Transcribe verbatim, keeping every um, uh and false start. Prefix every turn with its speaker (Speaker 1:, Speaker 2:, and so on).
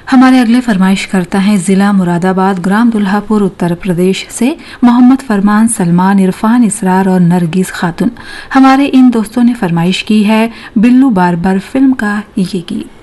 Speaker 1: हमारे अगले फरमाइश करता है जिला मुरादाबाद, ग्राम दुल्हापुर, उत्तर प्रदेश से मोहम्मद फरमान, सलमान, इरफान, इसरार और नरगिस खातून। हमारे इन दोस्तों ने फरमाइश की है बिल्लू बार बार फिल्म का ये गीत।